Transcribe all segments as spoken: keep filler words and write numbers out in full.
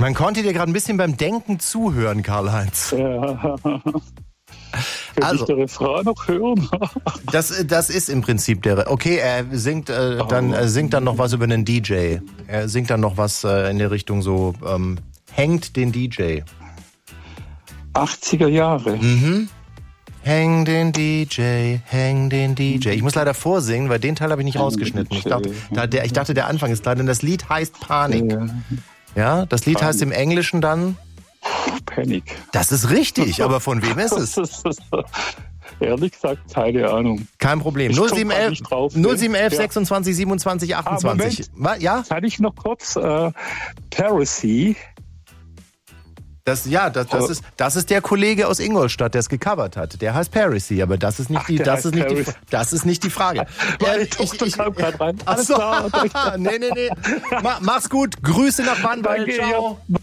Man konnte dir gerade ein bisschen beim Denken zuhören, Karl-Heinz. Ja. Kann Also, ich den Refrain noch hören? das, das ist im Prinzip der... Okay, er singt, äh, dann, er singt dann noch was über einen D J. Er singt dann noch was äh, in der Richtung so... Ähm, hängt den D J. achtziger Jahre. Mhm. Häng den D J, häng den D J. Ich muss leider vorsingen, weil den Teil habe ich nicht rausgeschnitten. Ich dachte, der, ich dachte, der Anfang ist klar, denn das Lied heißt Panik. Ja, das Lied heißt im Englischen dann... Panic. Das ist richtig, aber von wem ist es? Ehrlich gesagt, keine Ahnung. Kein Problem. null sieben eins eins, null sieben eins eins, sechsundzwanzig, siebenundzwanzig, achtundzwanzig. Ah, ja? Hatte ich noch kurz äh, Piracy. Das, ja, das, das, ist, das ist der Kollege aus Ingolstadt, der es gecovert hat. Der heißt Piracy, aber das ist nicht, Ach, die, das ist nicht, die, das ist nicht die Frage. Meine äh, Tochter ich, ich, kam gerade rein. Alles so, klar. nee, nee, nee. Ma, mach's gut. Grüße nach Bannwald. Danke, Ciao. Ja.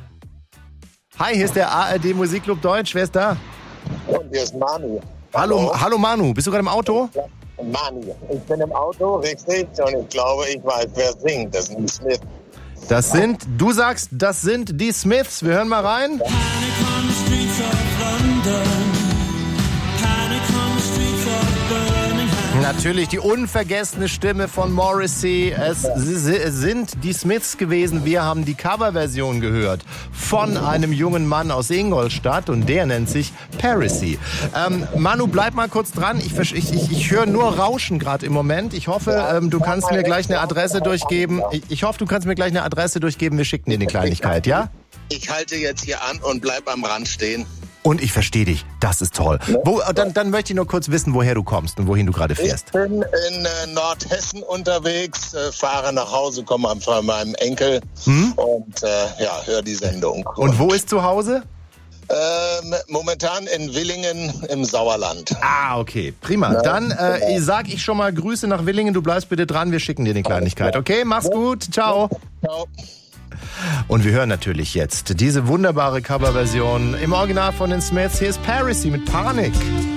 Hi, hier ist der A R D Musikclub Deutsch. Wer ist da? Und hier ist Manu. Hallo, Hallo, hallo Manu. Bist du gerade im Auto? Ja, Manu. Ich bin im Auto, richtig. Und ich glaube, ich weiß, wer singt. Das ist ein Smith. Das sind, du sagst, das sind die Smiths. Wir hören mal rein. Panic on the streets of London. Panic on the streets of Birmingham. Natürlich die unvergessene Stimme von Morrissey. Es sind die Smiths gewesen. Wir haben die Coverversion gehört von einem jungen Mann aus Ingolstadt und der nennt sich Piracy. Ähm, Manu, bleib mal kurz dran. Ich, ich, ich, ich höre nur Rauschen gerade im Moment. Ich hoffe, ähm, du kannst mir gleich eine Adresse durchgeben. Ich, ich hoffe, du kannst mir gleich eine Adresse durchgeben. Wir schicken dir eine Kleinigkeit, ja? Ich halte jetzt hier an und bleib am Rand stehen. Und ich verstehe dich. Das ist toll. Wo, dann, dann möchte ich nur kurz wissen, woher du kommst und wohin du gerade fährst. Ich bin in äh, Nordhessen unterwegs, äh, fahre nach Hause, komme von meinem Enkel hm? und äh, ja, höre die Sendung. Und, und wo ist zu Hause? Ähm, momentan in Willingen im Sauerland. Ah, okay. Prima. Ja, dann äh, genau. sag ich schon mal Grüße nach Willingen. Du bleibst bitte dran. Wir schicken dir eine Kleinigkeit. Okay, mach's gut. Ciao. Ciao. Und wir hören natürlich jetzt diese wunderbare Coverversion im Original von den Smiths. Hier ist Piracy mit Panik.